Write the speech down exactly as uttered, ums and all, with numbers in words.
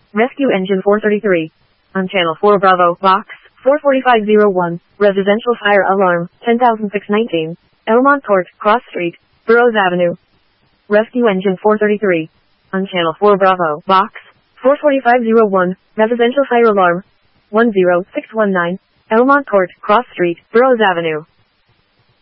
Rescue Engine four thirty-three. On Channel four Bravo, Box four forty-five oh one, Residential Fire Alarm, ten thousand six hundred nineteen, Elmont Court, Cross Street, Burroughs Avenue. Rescue Engine four thirty-three. On Channel four Bravo, Box four forty-five oh one, Residential Fire Alarm, one zero six one nine, Elmont Court, Cross Street, Burroughs Avenue.